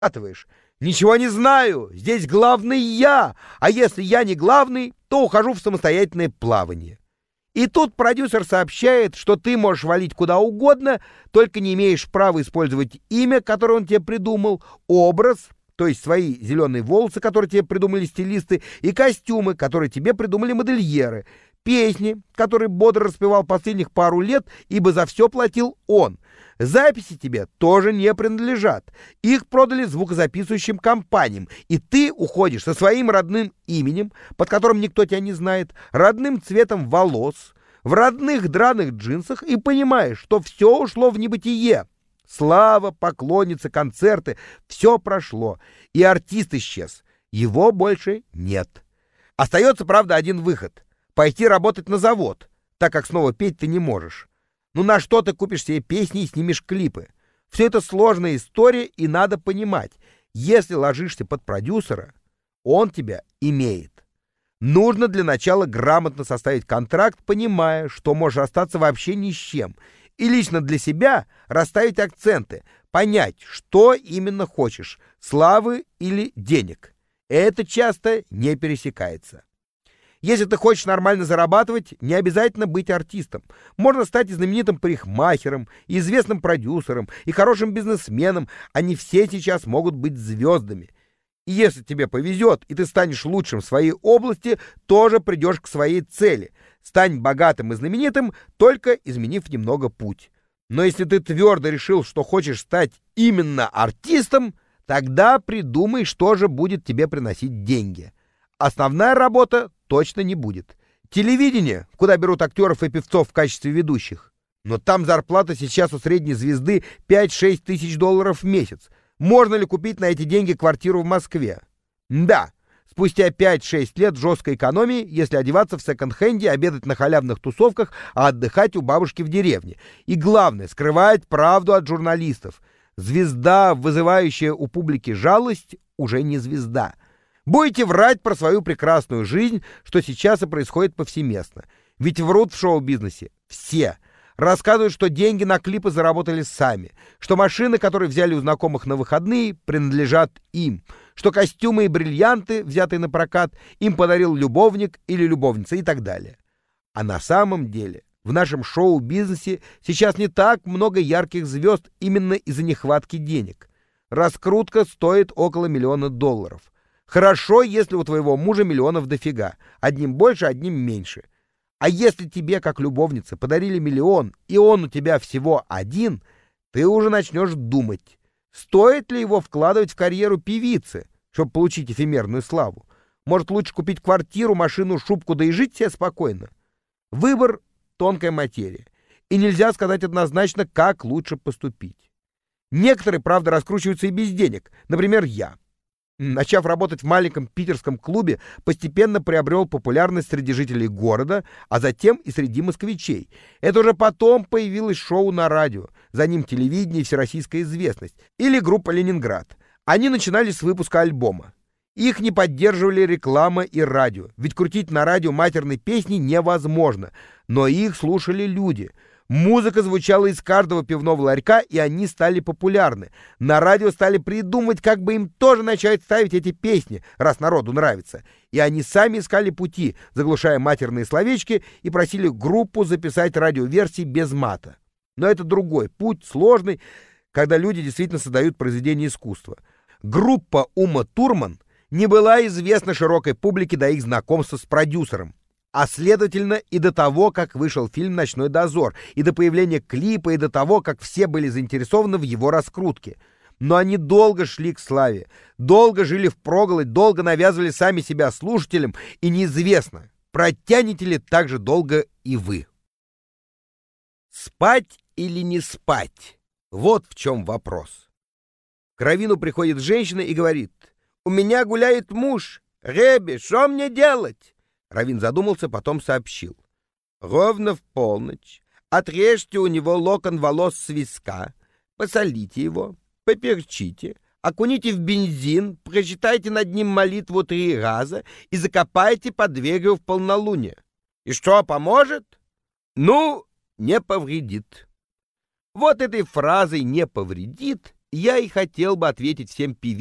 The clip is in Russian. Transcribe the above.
зарабатываешь? Ничего не знаю, здесь главный я, а если я не главный, то ухожу в самостоятельное плавание. И тут продюсер сообщает, что ты можешь валить куда угодно, только не имеешь права использовать имя, которое он тебе придумал, образ, то есть свои зеленые волосы, которые тебе придумали стилисты, и костюмы, которые тебе придумали модельеры, песни, которые бодро распевал последних пару лет, ибо за все платил он. Записи тебе тоже не принадлежат. Их продали звукозаписывающим компаниям, и ты уходишь со своим родным именем, под которым никто тебя не знает, родным цветом волос, в родных драных джинсах и понимаешь, что все ушло в небытие. Слава, поклонницы, концерты — все прошло, и артист исчез. Его больше нет. Остается, правда, один выход — пойти работать на завод, так как снова петь ты не можешь. Ну на что ты купишь себе песни и снимешь клипы? Все это сложная история, и надо понимать, если ложишься под продюсера, он тебя имеет. Нужно для начала грамотно составить контракт, понимая, что можешь остаться вообще ни с чем, и лично для себя расставить акценты, понять, что именно хочешь — славы или денег. Это часто не пересекается. Если ты хочешь нормально зарабатывать, не обязательно быть артистом. Можно стать и знаменитым парикмахером, и известным продюсером, и хорошим бизнесменом. Они все сейчас могут быть звездами. И если тебе повезет, и ты станешь лучшим в своей области, тоже придешь к своей цели. Стань богатым и знаменитым, только изменив немного путь. Но если ты твердо решил, что хочешь стать именно артистом, тогда придумай, что же будет тебе приносить деньги. Основная работа точно не будет. Телевидение, куда берут актеров и певцов в качестве ведущих. Но там зарплата сейчас у средней звезды 5-6 тысяч долларов в месяц. Можно ли купить на эти деньги квартиру в Москве? Да, спустя 5-6 лет жесткой экономии, если одеваться в секонд-хенде, обедать на халявных тусовках, а отдыхать у бабушки в деревне. И главное, скрывать правду от журналистов. Звезда, вызывающая у публики жалость, уже не звезда. Будете врать про свою прекрасную жизнь, что сейчас и происходит повсеместно. Ведь врут в шоу-бизнесе все. Рассказывают, что деньги на клипы заработали сами, что машины, которые взяли у знакомых на выходные, принадлежат им, что костюмы и бриллианты, взятые на прокат, им подарил любовник или любовница и так далее. А на самом деле в нашем шоу-бизнесе сейчас не так много ярких звезд именно из-за нехватки денег. Раскрутка стоит около $1 миллиона. Хорошо, если у твоего мужа миллионов дофига. Одним больше, одним меньше. А если тебе, как любовнице, подарили $1 миллион, и он у тебя всего один, ты уже начнешь думать, стоит ли его вкладывать в карьеру певицы, чтобы получить эфемерную славу. Может, лучше купить квартиру, машину, шубку, да и жить себе спокойно. Выбор — тонкая материя, и нельзя сказать однозначно, как лучше поступить. Некоторые, правда, раскручиваются и без денег. Например, я. Начав работать в маленьком питерском клубе, постепенно приобрел популярность среди жителей города, а затем и среди москвичей. Это уже потом появилось шоу на радио, за ним телевидение и всероссийская известность, или группа «Ленинград». Они начинали с выпуска альбома. Их не поддерживали реклама и радио, ведь крутить на радио матерные песни невозможно, но их слушали люди. Музыка звучала из каждого пивного ларька, и они стали популярны. На радио стали придумывать, как бы им тоже начать ставить эти песни, раз народу нравится. И они сами искали пути, заглушая матерные словечки, и просили группу записать радиоверсии без мата. Но это другой путь, сложный, когда люди действительно создают произведения искусства. Группа Ума Турман не была известна широкой публике до их знакомства с продюсером. А следовательно, и до того, как вышел фильм «Ночной дозор», и до появления клипа, и до того, как все были заинтересованы в его раскрутке. Но они долго шли к славе, долго жили впроголодь, долго навязывали сами себя слушателям, и неизвестно, протянете ли так же долго и вы. Спать или не спать? Вот в чем вопрос. К раввину приходит женщина и говорит: «У меня гуляет муж. Ребе, что мне делать?» Раввин задумался, потом сообщил: «Ровно в полночь отрежьте у него локон волос с виска, посолите его, поперчите, окуните в бензин, прочитайте над ним молитву 3 раза и закопайте под дверью в полнолуние. И что, поможет? Ну, не повредит». Вот этой фразой «не повредит» Я и хотел бы ответить всем певицам,